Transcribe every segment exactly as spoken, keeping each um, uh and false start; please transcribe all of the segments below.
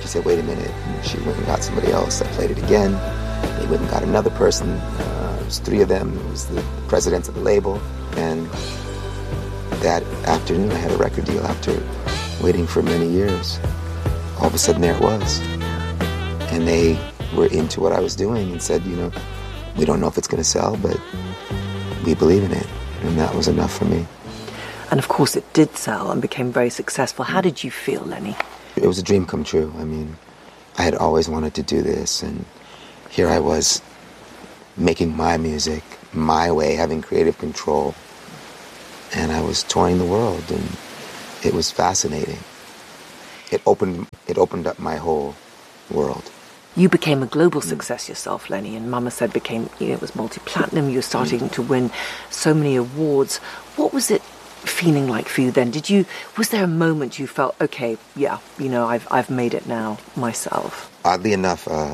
She said, wait a minute. And she went and got somebody else. I played it again. They went and got another person. Uh, it was three of them. It was the presidents of the label. And that afternoon, I had a record deal after waiting for many years. All of a sudden, there it was. And they were into what I was doing and said, you know, we don't know if it's going to sell, but we believe in it. And that was enough for me. And of course, it did sell and became very successful. How did you feel, Lenny? It was a dream come true. I mean, I had always wanted to do this, and here I was making my music, my way, having creative control. And I was touring the world, and it was fascinating. It opened, it opened up my whole world. You became a global success yourself, Lenny, and Mama Said became, you know, it was multi-platinum. You were starting mm. to win so many awards. What was it feeling like for you then? Did you, was there a moment you felt, okay, yeah, you know, I've I've made it now myself? Oddly enough, uh,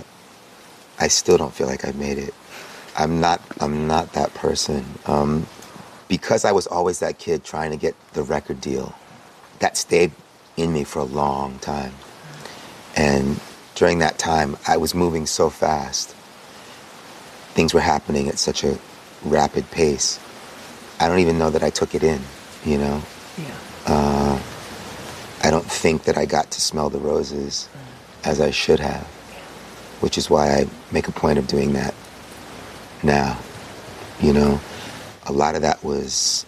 I still don't feel like I've made it. I'm not, I'm not that person. Um, because I was always that kid trying to get the record deal, that stayed in me for a long time. And during that time, I was moving so fast. Things were happening at such a rapid pace. I don't even know that I took it in, you know? Yeah. Uh, I don't think that I got to smell the roses mm. as I should have, which is why I make a point of doing that now. You know, a lot of that was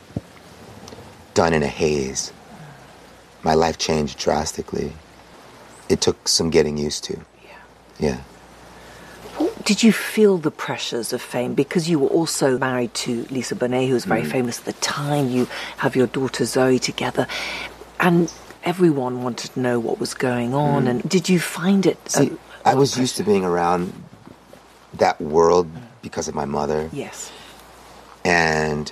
done in a haze. My life changed drastically. It took some getting used to. Yeah. Yeah. Did you feel the pressures of fame? Because you were also married to Lisa Bonet, who was very mm. famous at the time. You have your daughter Zoe together. And everyone wanted to know what was going on. Mm. And did you find it... See, a, a I was pressure? used to being around that world because of my mother. Yes. And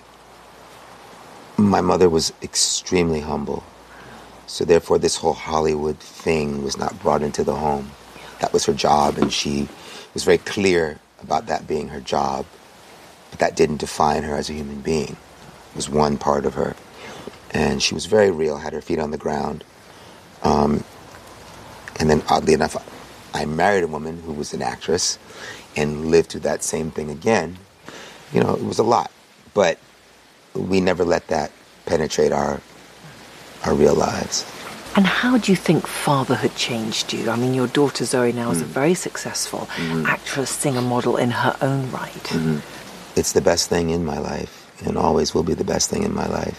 my mother was extremely humble. So therefore, this whole Hollywood thing was not brought into the home. That was her job, and she was very clear about that being her job. But that didn't define her as a human being. It was one part of her. And she was very real, had her feet on the ground. Um, and then, oddly enough, I married a woman who was an actress and lived through that same thing again. You know, it was a lot. But we never let that penetrate our our real lives. And how do you think fatherhood changed you? I mean, your daughter Zoe now mm. is a very successful mm. actress, singer, model in her own right. Mm-hmm. It's the best thing in my life, and always will be the best thing in my life.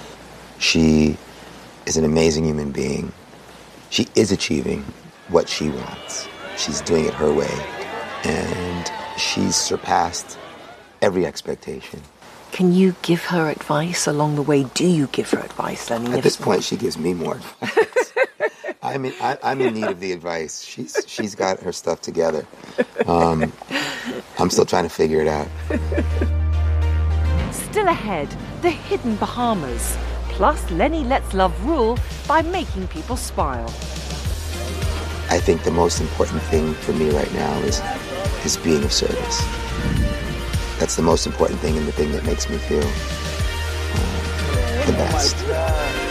She is an amazing human being. She is achieving what she wants. She's doing it her way, and she's surpassed every expectation. Can you give her advice along the way? Do you give her advice, Lenny? At this point, she gives me more advice. I'm in, I, I'm in need of the advice. She's she's got her stuff together. Um, I'm still trying to figure it out. Still ahead, the hidden Bahamas. Plus, Lenny lets love rule by making people smile. I think the most important thing for me right now is is being of service. That's the most important thing and the thing that makes me feel uh, the best.